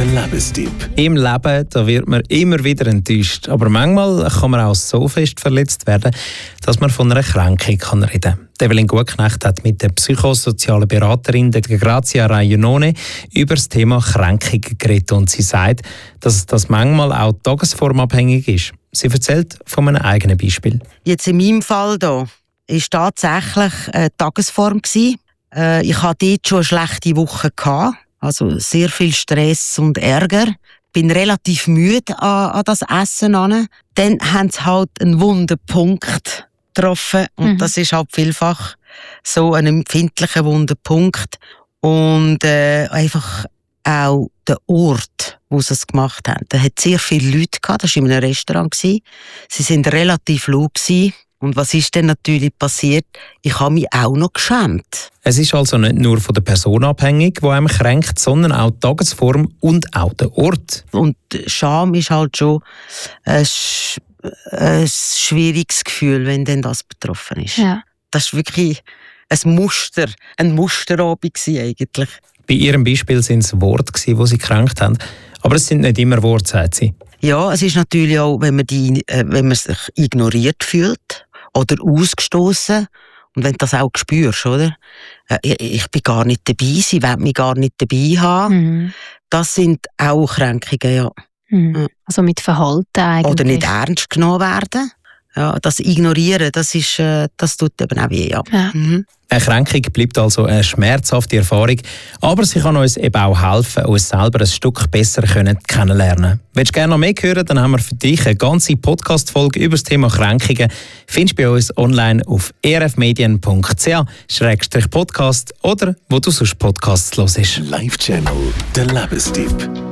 Lebenstipp. Im Leben da wird man immer wieder enttäuscht. Aber manchmal kann man auch so fest verletzt werden, dass man von einer Krankheit reden kann. Evelyn Gutknecht hat mit der psychosozialen Beraterin der Grazia Raionone über das Thema Krankheit geredet und sie sagt, dass das manchmal auch tagesformabhängig ist. Sie erzählt von einem eigenen Beispiel. Jetzt in meinem Fall hier war tatsächlich eine Tagesform. Ich hatte dort schon eine schlechte Woche. Also sehr viel Stress und Ärger. Bin relativ müde an das Essen an. Dann haben sie halt einen wunden Punkt getroffen. Und das ist halt vielfach so ein empfindlicher wunder Punkt. Und einfach auch der Ort, wo sie es gemacht haben. Da hat sehr viele Leute gehabt. Das war in einem Restaurant. Sie waren relativ laut. Und was ist denn natürlich passiert? Ich habe mich auch noch geschämt. Es ist also nicht nur von der Person abhängig, die einem kränkt, sondern auch die Tagesform und auch der Ort. Und Scham ist halt schon ein schwieriges Gefühl, wenn denn das betroffen ist. Ja. Das war wirklich ein Musterabend eigentlich. Bei Ihrem Beispiel waren es Worte, die Sie gekränkt haben. Aber es sind nicht immer Worte, sagt sie. Ja, es ist natürlich auch, wenn man sich ignoriert fühlt oder ausgestoßen und wenn du das auch spürst, oder? Ich bin gar nicht dabei, sie wollen mich gar nicht dabei haben. Das sind auch Kränkungen, ja. Also mit Verhalten eigentlich. Oder nicht ernst genommen werden. Ja, das Ignorieren, das tut eben auch weh. Ja. Eine Kränkung bleibt also eine schmerzhafte Erfahrung, aber sie kann uns eben auch helfen, uns selber ein Stück besser kennenlernen. Willst du gerne noch mehr hören, dann haben wir für dich eine ganze Podcast-Folge über das Thema Kränkungen. Findest du bei uns online auf erfmedien.ch/podcast oder wo du sonst Podcasts hörst. Live Channel, der Lebenstipp.